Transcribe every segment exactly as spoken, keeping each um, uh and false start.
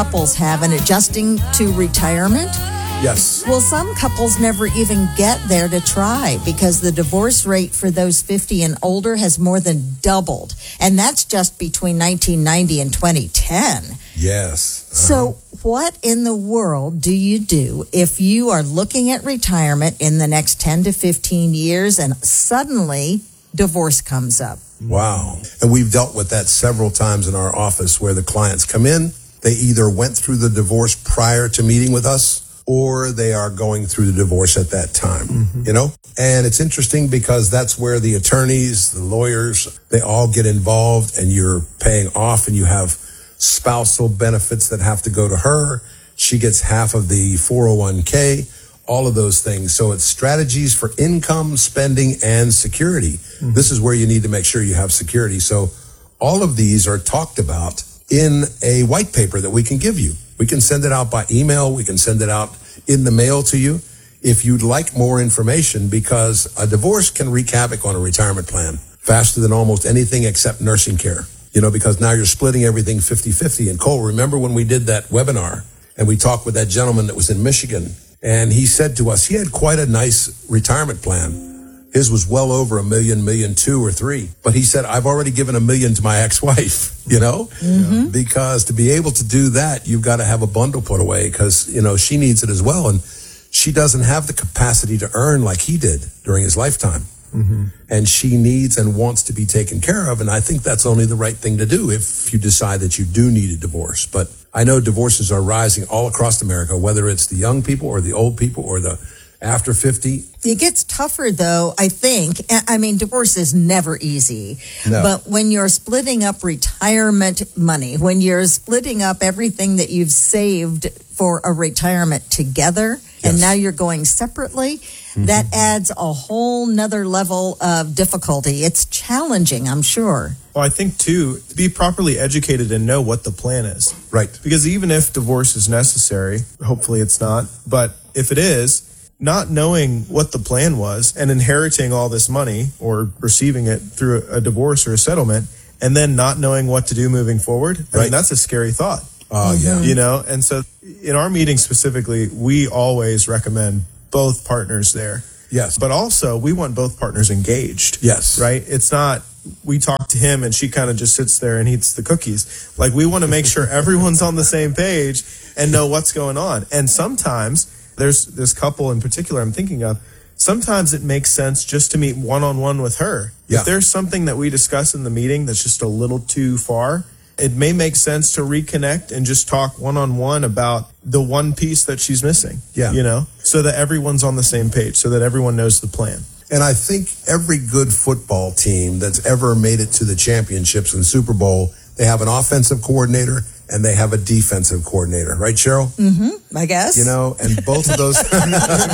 couples have in adjusting to retirement. Yes. Well, some couples never even get there to try because the divorce rate for those fifty and older has more than doubled. And that's just between nineteen ninety and twenty ten. Yes. Uh-huh. So what in the world do you do if you are looking at retirement in the next ten to fifteen years and suddenly divorce comes up? Wow. And we've dealt with that several times in our office where the clients come in, they either went through the divorce prior to meeting with us, or they are going through the divorce at that time, mm-hmm. you know? And it's interesting because that's where the attorneys, the lawyers, they all get involved, and you're paying off, and you have spousal benefits that have to go to her. She gets half of the four oh one k, all of those things. So it's strategies for income, spending, and security. Mm-hmm. This is where you need to make sure you have security. So all of these are talked about in a white paper that we can give you. We can send it out by email. We can send it out in the mail to you if you'd like more information, because a divorce can wreak havoc on a retirement plan faster than almost anything except nursing care. You know, because now you're splitting everything fifty-fifty. And Cole, remember when we did that webinar and we talked with that gentleman that was in Michigan, and he said to us he had quite a nice retirement plan. His was well over a million, million two or three. But he said, I've already given a million to my ex-wife, you know, mm-hmm. because to be able to do that, you've got to have a bundle put away because, you know, she needs it as well. And she doesn't have the capacity to earn like he did during his lifetime. Mm-hmm. And she needs and wants to be taken care of. And I think that's only the right thing to do if you decide that you do need a divorce. But I know divorces are rising all across America, whether it's the young people or the old people or the after fifty. It gets tougher, though, I think. I mean, divorce is never easy. No. But when you're splitting up retirement money, when you're splitting up everything that you've saved for a retirement together, yes. and now you're going separately, mm-hmm. that adds a whole nother level of difficulty. It's challenging, I'm sure. Well, I think, too, to be properly educated and know what the plan is. Right. Because even if divorce is necessary, hopefully it's not, but if it is, not knowing what the plan was and inheriting all this money or receiving it through a divorce or a settlement and then not knowing what to do moving forward, I right. mean, that's a scary thought. Oh, uh, yeah. You know, and so in our meeting specifically, we always recommend both partners there. Yes. But also, we want both partners engaged. Yes. Right? It's not, we talk to him and she kind of just sits there and eats the cookies. Like, we want to make sure everyone's on the same page and know what's going on. And sometimes There's this couple in particular I'm thinking of. Sometimes it makes sense just to meet one-on-one with her. Yeah. If there's something that we discuss in the meeting that's just a little too far, it may make sense to reconnect and just talk one-on-one about the one piece that she's missing. Yeah. You know, so that everyone's on the same page, so that everyone knows the plan. And I think every good football team that's ever made it to the championships and Super Bowl, they have an offensive coordinator and they have a defensive coordinator, right, Cheryl? Mm-hmm, I guess. You know, and both of those. Okay,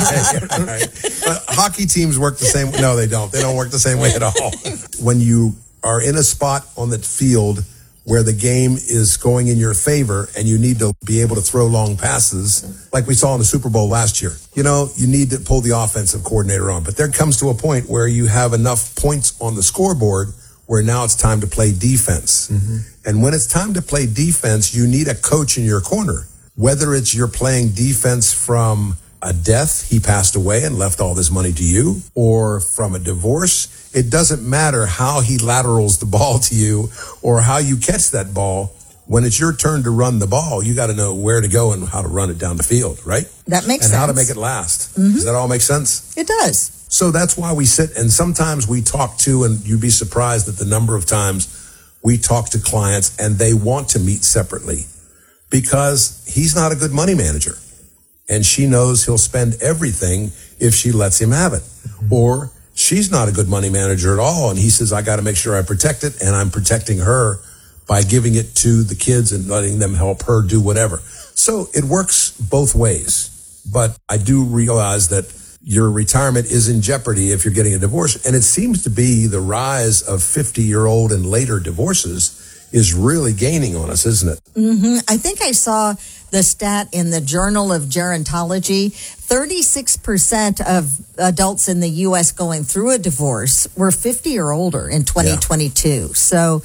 right. But hockey teams work the same. No, they don't. They don't work the same way at all. When you are in a spot on the field where the game is going in your favor and you need to be able to throw long passes, like we saw in the Super Bowl last year, you know, you need to pull the offensive coordinator on. But there comes to a point where you have enough points on the scoreboard where now it's time to play defense. Mm-hmm. And when it's time to play defense, you need a coach in your corner. Whether it's you're playing defense from a death, he passed away and left all this money to you, or from a divorce, it doesn't matter how he laterals the ball to you or how you catch that ball. When it's your turn to run the ball, you got to know where to go and how to run it down the field, right? That makes and sense. And how to make it last. Mm-hmm. Does that all make sense? It does. So that's why we sit, and sometimes we talk to, and you'd be surprised at the number of times we talk to clients and they want to meet separately because he's not a good money manager. And she knows he'll spend everything if she lets him have it. Mm-hmm. Or she's not a good money manager at all. And he says, I got to make sure I protect it. And I'm protecting her by giving it to the kids and letting them help her do whatever. So it works both ways. But I do realize that your retirement is in jeopardy if you're getting a divorce. And it seems to be the rise of fifty-year-old and later divorces is really gaining on us, isn't it? Mm-hmm. I think I saw the stat in the Journal of Gerontology. thirty-six percent of adults in the U S going through a divorce were fifty or older in twenty twenty-two. Yeah. So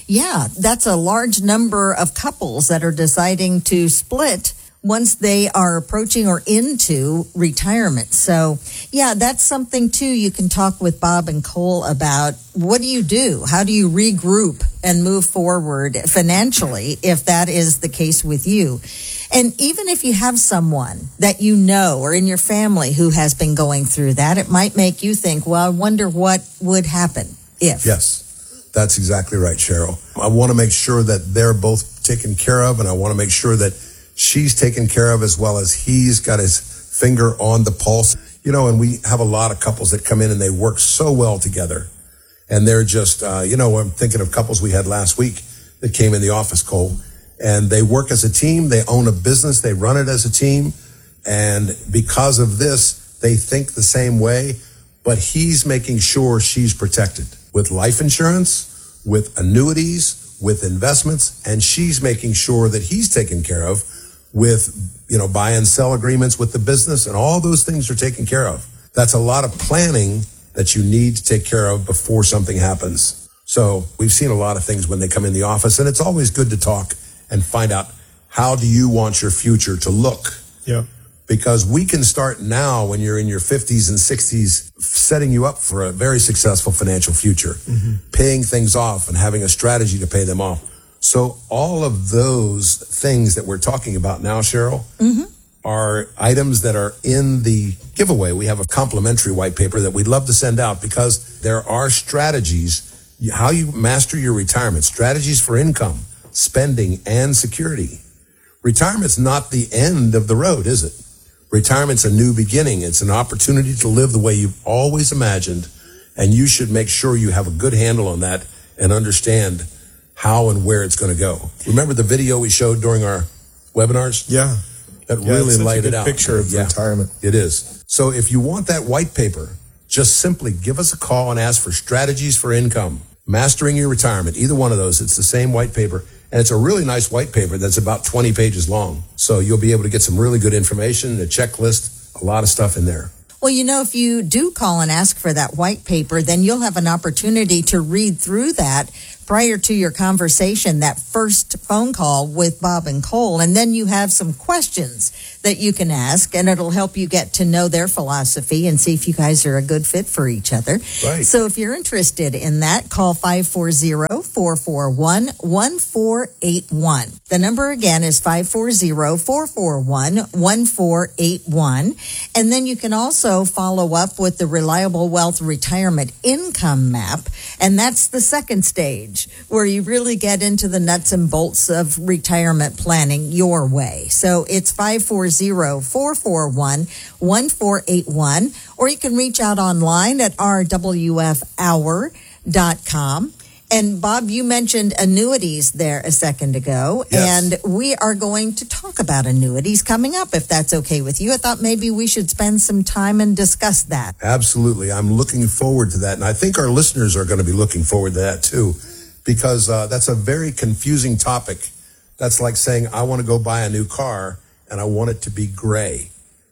Yeah, that's a large number of couples that are deciding to split once they are approaching or into retirement. So, yeah, that's something, too, you can talk with Bob and Cole about. What do you do? How do you regroup and move forward financially if that is the case with you? And even if you have someone that you know or in your family who has been going through that, it might make you think, well, I wonder what would happen if. Yes, that's exactly right, Cheryl. I want to make sure that they're both taken care of, and I want to make sure that she's taken care of as well as he's got his finger on the pulse. You know, and we have a lot of couples that come in and they work so well together. And they're just, uh, you know, I'm thinking of couples we had last week that came in the office, Cole, and they work as a team. They own a business. They run it as a team. And because of this, they think the same way, but he's making sure she's protected with life insurance, with annuities, with investments, and she's making sure that he's taken care of with, you know, buy and sell agreements with the business, and all those things are taken care of. That's a lot of planning that you need to take care of before something happens. So we've seen a lot of things when they come in the office, and it's always good to talk and find out, how do you want your future to look? Yeah. Because we can start now when you're in your fifties and sixties, setting you up for a very successful financial future, mm-hmm. paying things off and having a strategy to pay them off. So all of those things that we're talking about now, Cheryl, mm-hmm. are items that are in the giveaway. We have a complimentary white paper that we'd love to send out because there are strategies, how you master your retirement, strategies for income, spending, and security. Retirement's not the end of the road, is it? Retirement's a new beginning. It's an opportunity to live the way you've always imagined, and you should make sure you have a good handle on that and understand how and where it's going to go. Remember the video we showed during our webinars? Yeah. That yeah, really it's such laid a good it out. Picture of yeah, retirement. It is. So if you want that white paper, just simply give us a call and ask for strategies for income, mastering your retirement. Either one of those. It's the same white paper. And it's a really nice white paper that's about twenty pages long. So you'll be able to get some really good information, a checklist, a lot of stuff in there. Well, you know, if you do call and ask for that white paper, then you'll have an opportunity to read through that prior to your conversation, that first phone call with Bob and Cole. And then you have some questions that you can ask, and it'll help you get to know their philosophy and see if you guys are a good fit for each other. Right. So if you're interested in that, call five four zero, four four one, one four eight one. The number again is five four zero, four four one, one four eight one. And then you can also follow up with the Reliable Wealth Retirement Income Map. And that's the second stage, where you really get into the nuts and bolts of retirement planning your way. So it's five four zero, four four one, one four eight one, or you can reach out online at r w f hour dot com. And Bob, you mentioned annuities there a second ago, yes. and we are going to talk about annuities coming up, if that's okay with you. I thought maybe we should spend some time and discuss that. Absolutely. I'm looking forward to that. And I think our listeners are going to be looking forward to that too, because uh, that's a very confusing topic. That's like saying, I want to go buy a new car and I want it to be gray.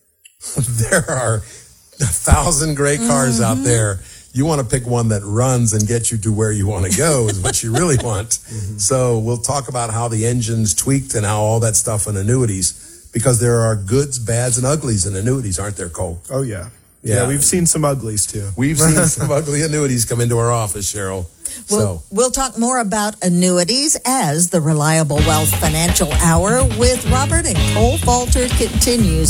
There are a thousand gray cars mm-hmm. out there. You want to pick one that runs and gets you to where you want to go is what you really want. Mm-hmm. So we'll talk about how the engine's tweaked and how all that stuff in annuities, because there are goods, bads, and uglies in annuities, aren't there, Cole? Oh, yeah. Yeah, yeah we've seen some uglies, too. We've seen some ugly annuities come into our office, Cheryl. We'll, so. we'll talk more about annuities as the Reliable Wealth Financial Hour with Robert and Cole Falter continues.